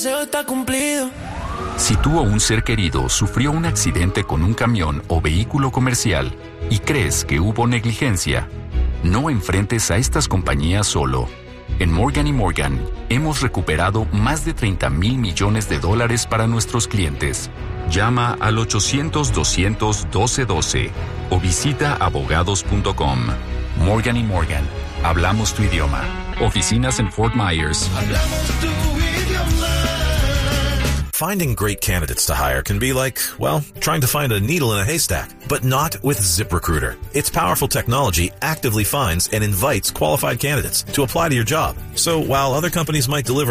deseo está cumplido. Si tú o un ser querido sufrió un accidente con un camión o vehículo comercial y crees que hubo negligencia, no enfrentes a estas compañías solo. En Morgan & Morgan hemos recuperado más de $30,000 millones para nuestros clientes. Llama al 800-200-1212 o visita abogados.com. Morgan & Morgan. Hablamos tu idioma. Oficinas en Fort Myers. Hablamos tu idioma. Finding great candidates to hire can be like, well, trying to find a needle in a haystack, but not with ZipRecruiter. Its powerful technology actively finds and invites qualified candidates to apply to your job. So while other companies might deliver